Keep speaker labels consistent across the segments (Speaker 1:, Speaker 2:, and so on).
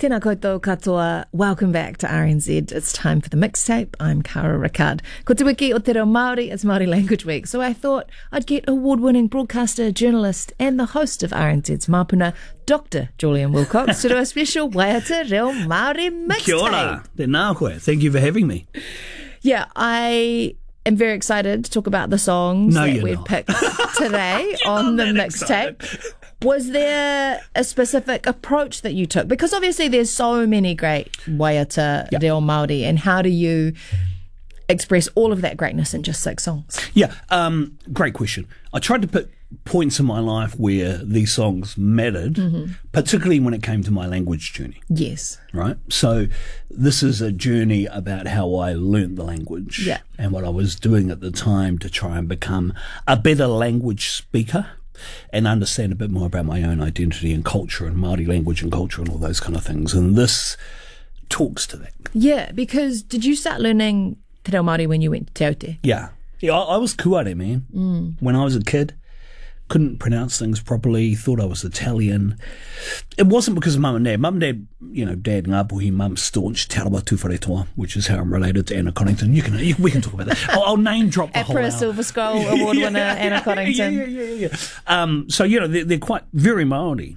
Speaker 1: Tēnā koutou katoa. Welcome back to RNZ. It's time for the mixtape. I'm Cara Ricard. Ko te wiki o te reo Māori, it's Māori Language Week. So I thought I'd get award-winning broadcaster, journalist and the host of RNZ's Mapuna, Dr. Julian Wilcox, to do a special Waiata Reo Māori mixtape.
Speaker 2: Kia ora, tēnā koe. Thank you for having me.
Speaker 1: Yeah, I am very excited to talk about the songs that we've picked today on the mixtape. Was there a specific approach that you took? Because obviously there's so many great Waiata Reo Māori, and how do you express all of that greatness in just 6 songs?
Speaker 2: Yeah, great question. I tried to put points in my life where these songs mattered, particularly when it came to my language journey.
Speaker 1: Yes.
Speaker 2: Right? So this is a journey about how I learnt the language and what I was doing at the time to try and become a better language speaker and understand a bit more about my own identity and culture and Māori language and culture and all those kind of things. And this talks to that.
Speaker 1: Yeah, because did you start learning te reo Māori when you went to Te Aute?
Speaker 2: Yeah. I was kuare, man. When I was a kid, couldn't pronounce things properly, thought I was Italian. It wasn't because of mum and dad. Mum and dad, you know, dad Ngāpuhi, mum staunch Te Arawa Tūwharetoa, which is how I'm related to Anna Coddington. We can talk about that. I'll name drop the whole hour.
Speaker 1: Silver Skull Award winner Anna Coddington.
Speaker 2: Yeah. So, you know, they're quite very Māori.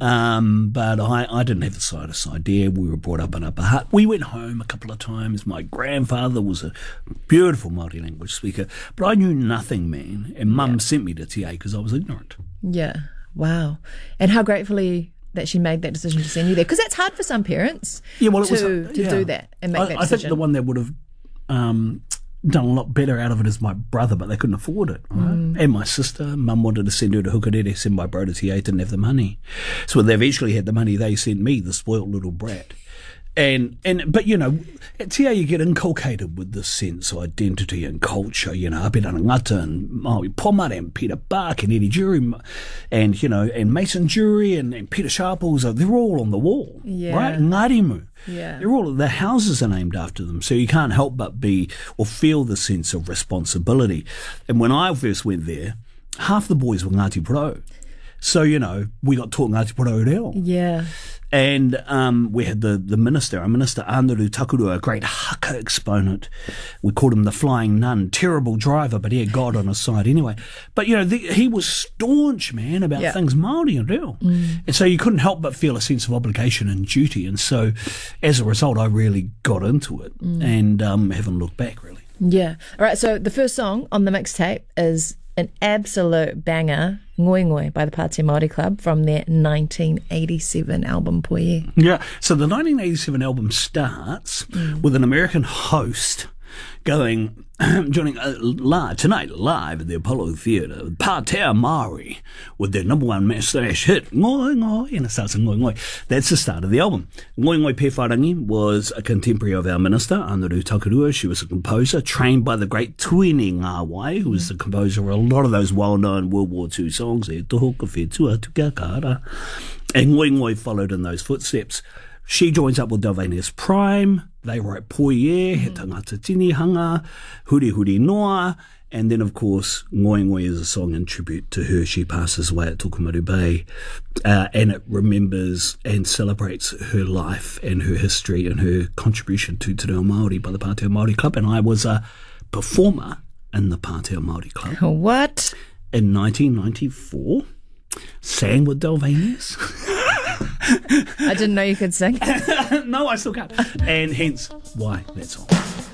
Speaker 2: But I didn't have the slightest idea. We were brought up in Upper Hutt. We went home a couple of times. My grandfather was a beautiful Māori language speaker, but I knew nothing, man. And mum sent me to TA because I was ignorant.
Speaker 1: Yeah. Wow. And how gratefully that she made that decision to send you there, because that's hard for some parents to do that and make that decision. I think the one that would have done
Speaker 2: a lot better out of it is my brother, but they couldn't afford it. Right? And my sister, mum wanted to send her to Hukarere, send my bro to TA, didn't have the money. So when they eventually had the money, they sent me, the spoiled little brat. But you know, at TA you get inculcated with this sense of identity and culture. You know, Apirana Ngata and Maui Pomare and Peter Bark and Eddie Jury and, you know, and Mason Jury and Peter Sharples, they're all on the wall, right? Ngarimu. Yeah. They're all, the houses are named after them, so you can't help but be or feel the sense of responsibility. And when I first went there, half the boys were Ngāti Porou. So, you know, we got taught Ngāti Porou Reo.
Speaker 1: Yeah.
Speaker 2: And we had the minister, our minister, Anaru Takurua, a great haka exponent. We called him the Flying Nun, terrible driver, but he had God on his side anyway. But, you know, he was staunch, man, about things Māori and reo. And so you couldn't help but feel a sense of obligation and duty. And so as a result, I really got into it and haven't looked back, really.
Speaker 1: Yeah. All right, so the first song on the mixtape is an absolute banger, Ngoi Ngoi by the Pātea Māori Club from their 1987 album, Poie.
Speaker 2: Yeah, so the 1987 album starts with an American host joining tonight live at the Apollo Theatre, Pātea Māori, with their number one mass-thrash hit, Ngoi Ngoi, and it starts with Ngoi Ngoi. That's the start of the album. Ngoi Ngoi Pewharangi was a contemporary of our minister, Anaru Takurua. She was a composer trained by the great Tuini Ngāwai, who was the composer of a lot of those well-known World War II songs, E Toho Ka Whetua Tukia Kara. And Ngoi Ngoi followed in those footsteps. She joins up with Delvanius Prime. They write Poie, He Tangata Tinihanga, Huri Huri Noa, and then, of course, Ngoi Ngoi is a song in tribute to her. She passes away at Tokomaru Bay, and it remembers and celebrates her life and her history and her contribution to Te Reo Māori by the Pātea Māori Club. And I was a performer in the Pātea Māori Club.
Speaker 1: What?
Speaker 2: In 1994, sang with Delvanius.
Speaker 1: I didn't know you could sing.
Speaker 2: No, I still can't. And hence why that song.